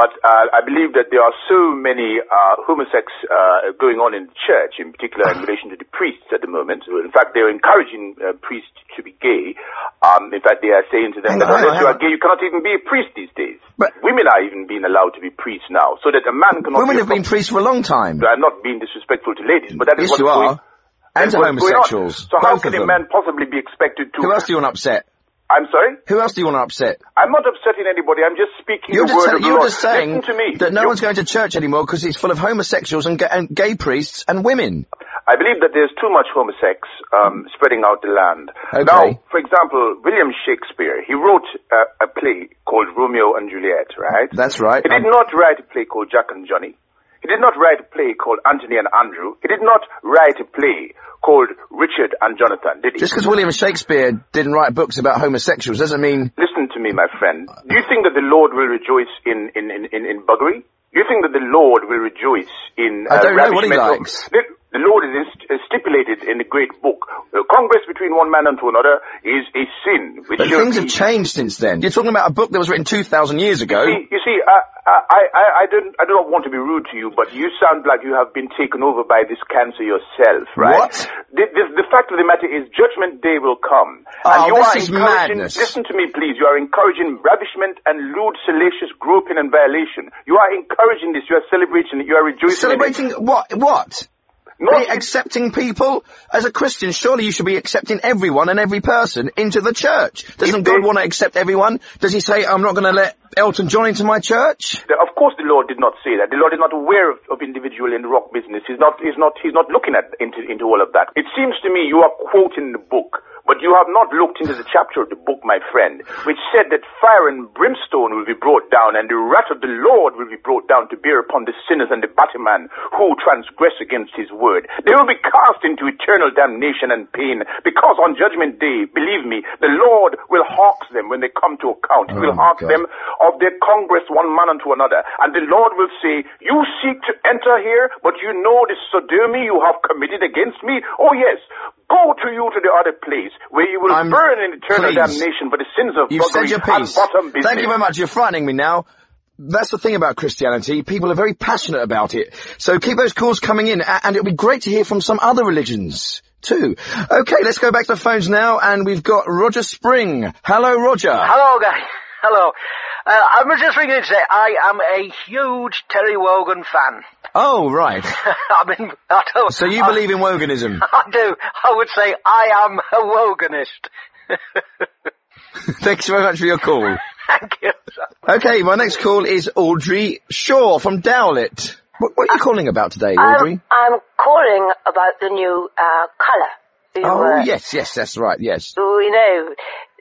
But I believe that there are so many homosex going on in the church, in particular in relation to the priests at the moment. In fact, they're encouraging priests to be gay. In fact, they are saying to them that unless you are gay, you cannot even be a priest these days. But women are even being allowed to be priests now, so that a man cannot... Women have been priests for a long time. I'm not being disrespectful to ladies, but that is what's going on. And to homosexuals. So how can a man possibly be expected to... Who else do you want to upset? I'm sorry? Who else do you want to upset? I'm not upsetting anybody. I'm just speaking the word of the Lord. You're just saying to me. that no one's going to church anymore because it's full of homosexuals and gay priests and women. I believe that there's too much homosex spreading out the land. Okay. Now, for example, William Shakespeare, he wrote a play called Romeo and Juliet, right? That's right. He did not write a play called Jack and Johnny. He did not write a play called Anthony and Andrew. He did not write a play called Richard and Jonathan, did he? Just because William Shakespeare didn't write books about homosexuals doesn't mean... Listen to me, my friend. Do you think that the Lord will rejoice in buggery? Do you think that the Lord will rejoice in... I don't know what he likes. The Lord is stipulated in the great book. Congress between one man and to another is a sin. But things have changed since then. You're talking about a book that was written 2,000 years ago. You see, I do not want to be rude to you, but you sound like you have been taken over by this cancer yourself, right? What? The fact of the matter is Judgment Day will come. And this is madness. Listen to me, please. You are encouraging ravishment and lewd, salacious groping and violation. You are encouraging this. You are celebrating it. You are rejoicing. Celebrating what? What? Accepting people? As a Christian, surely you should be accepting everyone and every person into the church. Doesn't God want to accept everyone? Does he say, I'm not going to let Elton John into my church? Of course the Lord did not say that. The Lord is not aware of individual in the rock business. He's not looking into all of that. It seems to me you are quoting the book, but you have not looked into the chapter of the book, my friend, which said that fire and brimstone will be brought down, and the wrath of the Lord will be brought down to bear upon the sinners and the batterman who transgress against his word. They will be cast into eternal damnation and pain, because on Judgment Day, believe me, the Lord will hawk them when they come to account. He will hawk them of their congress one man unto another, and the Lord will say, you seek to enter here, but you know the sodomy you have committed against me? Oh yes, go to the other place where you will burn in eternal damnation for the sins of buggery and bottom business. Thank you very much. You're frightening me now. That's the thing about Christianity. People are very passionate about it. So keep those calls coming in, and it'll be great to hear from some other religions too. Okay, let's go back to the phones now, and we've got Roger Spring. Hello, Roger. Hello, guys. Hello. I was just ringing to say I am a huge Terry Wogan fan. Oh, right. So you believe in Woganism? I do. I would say I am a Woganist. Thanks very much for your call. Thank you. Okay, my next call is Audrey Shaw from Dowlett. What are you calling about today, Audrey? I'm calling about the new colour. Yes, that's right, yes. You know,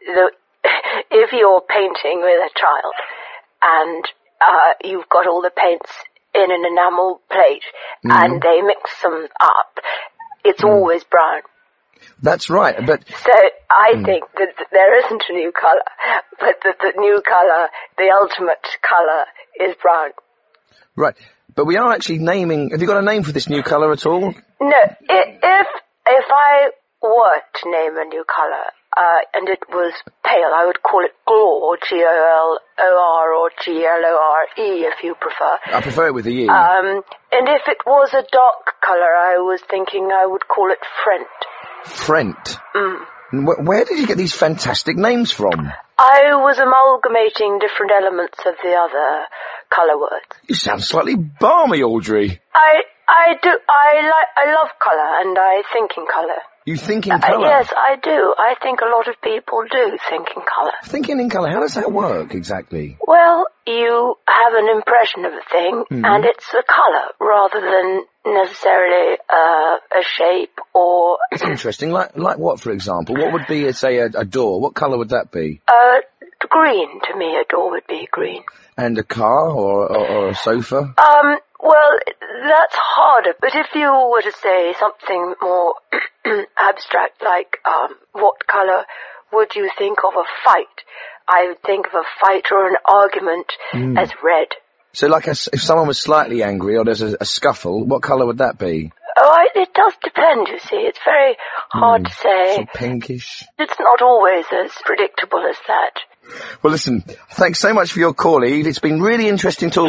if you're painting with a child and you've got all the paints in an enamel plate and they mix them up, it's always brown. That's right, but... So I think that there isn't a new colour, but that the new colour, the ultimate colour, is brown. Right, but we are actually naming... Have you got a name for this new colour at all? No, if I were to name a new colour, and it was pale, I would call it Glor, G-O-L-O-R, or G-L-O-R-E, if you prefer. I prefer it with the E. And if it was a dark colour, I was thinking I would call it Frent. Frent? Where did you get these fantastic names from? I was amalgamating different elements of the other colour words. You sound slightly balmy, Audrey. I do. I love colour, and I think in colour. You think in colour? Yes, I do. I think a lot of people do think in colour. Thinking in colour, how does that work exactly? Well, you have an impression of a thing, and it's a colour rather than necessarily a shape or... It's interesting. Like what, for example? What would be, say, a door? What colour would that be? Green. To me, a door would be green. And a car or a sofa? Well, that's harder, but if you were to say something more abstract, like, what colour would you think of a fight? I would think of a fight or an argument as red. So like if someone was slightly angry or there's a scuffle, what colour would that be? Oh, it does depend, you see. It's very hard to say. Sort of pinkish? It's not always as predictable as that. Well, listen, thanks so much for your call, Eve. It's been really interesting talking.